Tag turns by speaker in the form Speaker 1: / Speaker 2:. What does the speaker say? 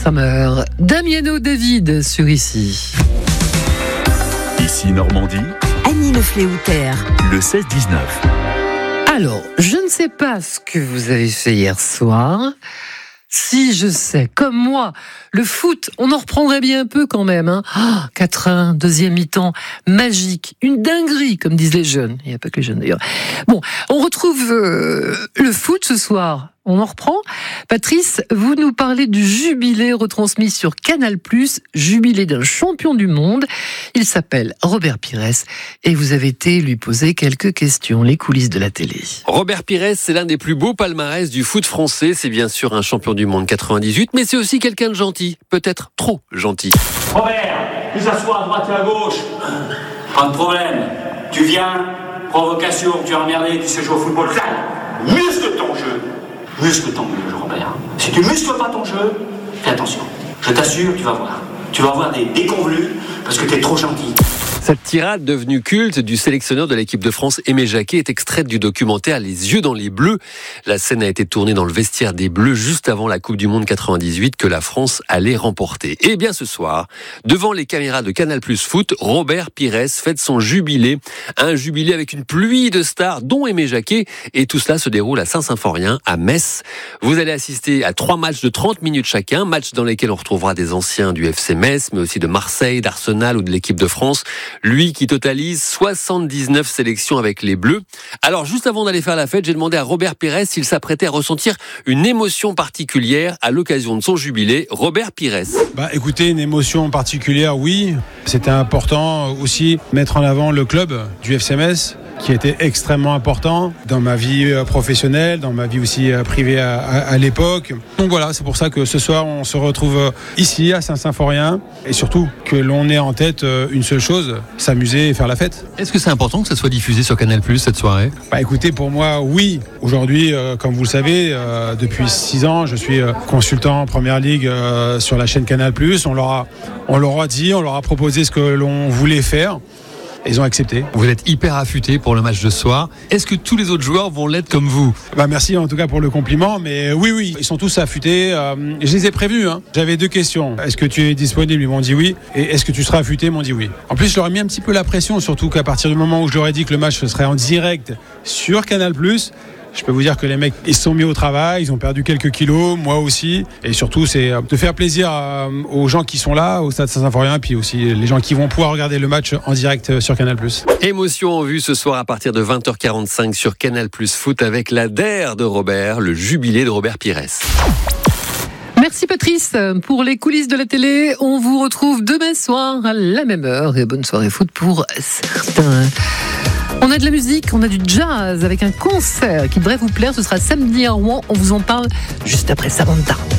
Speaker 1: Summer. Damiano David sur Ici.
Speaker 2: Ici Normandie,
Speaker 3: Annie Le Fléoutère.
Speaker 2: le 16-19.
Speaker 1: Alors, je ne sais pas ce que vous avez fait hier soir. Si je sais, comme moi, le foot, on en reprendrait bien un peu quand même. 4-1, deuxième mi-temps, magique, une dinguerie, comme disent les jeunes. Il n'y a pas que les jeunes d'ailleurs. Bon, on retrouve le foot ce soir. On en reprend. Patrice, vous nous parlez du jubilé retransmis sur Canal+, jubilé d'un champion du monde. Il s'appelle Robert Pires et vous avez été lui poser quelques questions, les coulisses de la télé.
Speaker 4: Robert Pires, c'est l'un des plus beaux palmarès du foot français. C'est bien sûr un champion du monde 98, mais c'est aussi quelqu'un de gentil, peut-être trop gentil.
Speaker 5: Robert, tu s'assois à droite et à gauche. Pas de problème. Tu viens, provocation, tu es emmerdé, tu sais jouer au football. Muscle ton jeu. Muscle ton jeu, Robert. Si tu muscles pas ton jeu, fais attention. Je t'assure, tu vas voir. Tu vas avoir des déconvenus parce que t'es trop gentil.
Speaker 4: Cette tirade devenue culte du sélectionneur de l'équipe de France, Aimé Jacquet, est extraite du documentaire Les yeux dans les bleus. La scène a été tournée dans le vestiaire des Bleus juste avant la Coupe du Monde 98 que la France allait remporter. Et bien ce soir, devant les caméras de Canal+ Foot, Robert Pires fête son jubilé. Un jubilé avec une pluie de stars, dont Aimé Jacquet. Et tout cela se déroule à Saint-Symphorien, à Metz. Vous allez assister à 3 matchs de 30 minutes chacun, matchs dans lesquels on retrouvera des anciens du FC Metz, mais aussi de Marseille, d'Arsenal ou de l'équipe de France. Lui qui totalise 79 sélections avec les Bleus. Alors juste avant d'aller faire la fête, j'ai demandé à Robert Pires s'il s'apprêtait à ressentir une émotion particulière à l'occasion de son jubilé. Robert Pires.
Speaker 6: Écoutez, une émotion particulière, oui. C'était important aussi mettre en avant le club du FC Metz, qui était extrêmement important dans ma vie professionnelle, dans ma vie aussi privée à l'époque. Donc voilà, c'est pour ça que ce soir, on se retrouve ici, à Saint-Symphorien, et surtout que l'on ait en tête une seule chose, s'amuser et faire la fête.
Speaker 7: Est-ce que c'est important que ça soit diffusé sur Canal+, cette soirée ?
Speaker 6: Écoutez, pour moi, oui. Aujourd'hui, comme vous le savez, depuis 6 ans, je suis consultant en Première Ligue sur la chaîne Canal+. On leur a dit, on leur a proposé ce que l'on voulait faire. Ils ont accepté.
Speaker 7: Vous êtes hyper affûté pour le match de ce soir. Est-ce que tous les autres joueurs vont l'être comme vous ?
Speaker 6: Merci en tout cas pour le compliment, mais oui, ils sont tous affûtés. Je les ai prévenus. J'avais 2 questions. Est-ce que tu es disponible ? Ils m'ont dit oui. Et est-ce que tu seras affûté ? Ils m'ont dit oui. En plus, je leur ai mis un petit peu la pression, surtout qu'à partir du moment où je leur ai dit que le match serait en direct sur Canal+, je peux vous dire que les mecs, ils se sont mis au travail, ils ont perdu quelques kilos, moi aussi. Et surtout, c'est de faire plaisir aux gens qui sont là, au stade Saint-Symphorien, puis aussi les gens qui vont pouvoir regarder le match en direct sur Canal+.
Speaker 4: Émotion en vue ce soir à partir de 20h45 sur Canal+ Foot avec la DER de Robert, le jubilé de Robert Pires.
Speaker 1: Merci Patrice pour les coulisses de la télé. On vous retrouve demain soir à la même heure. Et bonne soirée foot pour certains. On a de la musique, on a du jazz avec un concert qui devrait vous plaire. Ce sera samedi à Rouen. On vous en parle juste après Samantha.